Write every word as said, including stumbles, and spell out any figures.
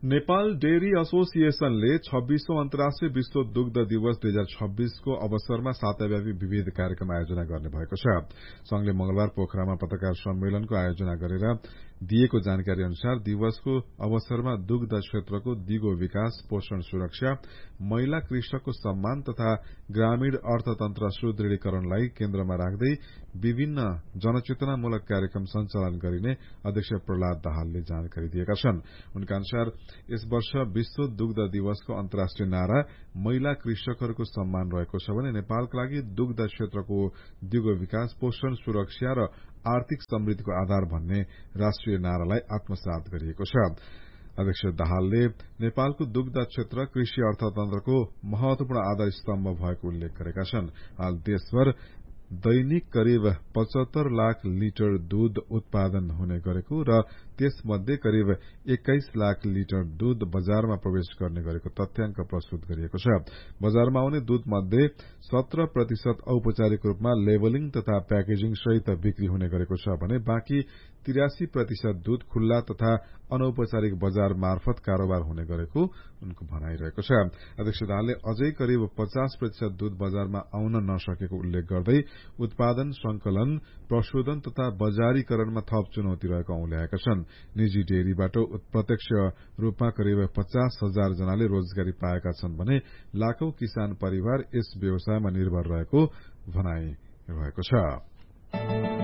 Nepal dairy एसोसिएशनले छब्बीसौं अन्तर्राष्ट्रिय विश्व दुग्ध दिवस दुई हजार छब्बीसको अवसरमा साताव्यापी विविध कार्यक्रम आयोजना गर्ने भएको छ। संघले मंगलबार पोखरामा पत्रकार सम्मेलनको आयोजना गरेर दिएको जानकारी अनुसार दिवसको अवसरमा दुग्ध क्षेत्रको दिगो विकास, पोषण सुरक्षा, महिला कृषकको सम्मान तथा ग्रामीण अर्थतन्त्र सुदृढीकरणलाई केन्द्रमा राख्दै विभिन्न जनचेतनामूलक कार्यक्रम सञ्चालन गरिने अध्यक्ष प्रहलाद दाहालले जानकारी दिएका छन्। उनका अनुसार यस वर्ष विश्व दुग्ध दिवसको अन्तर्राष्ट्रिय नारा महिला कृषकहरूको सम्मान रहेको छ भने नेपालका लागि दुग्ध क्षेत्रको दिगो विकास, पोषण सुरक्षा र आर्थिक समृद्धिको आधार भन्ने राष्ट्रिय नारालाई आत्मसात गरिएको छ। अध्यक्ष दाहालले नेपालको दुग्ध क्षेत्र कृषि अर्थतन्त्रको महत्वपूर्ण आधार स्तम्भ भएको उल्लेख गरेका छन्। हाल देशभर दैनिक करिब पचहत्तर लाख लिटर दूध उत्पादन हुने गरेको र त्यसमध्ये करिब एक्काइस लाख लिटर दूध बजारमा प्रवेश गर्ने गरेको तथ्याङ्क प्रस्तुत गरिएको छ। बजारमा आउने दूध मध्ये सत्र प्रतिशत औपचारिक रूपमा लेबलिङ तथा प्याकेजिङ सहित बिक्री हुने गरेको छ भने बाँकी तिरासी प्रतिशत दूध खुल्ला तथा अनौपचारिक बजार मार्फत कारोबार हुने गरेको उनको भनाइरहेको छ। अध्यक्ष दाहालले अझै करिब पचास प्रतिशत दूध बजारमा आउन नसकेको उल्लेख गर्दै उत्पादन, संकलन, प्रशोधन तथा बजारीकरणमा थप चुनौती रहेको औल्याएका छन्। निजी डेयरीबाट प्रत्यक्ष रूपमा करिब पचास हजार जनाले रोजगारी पाएका छन् भने लाखौं किसान परिवार यस व्यवसायमा निर्भर रहेको भनाइ रहेको छ।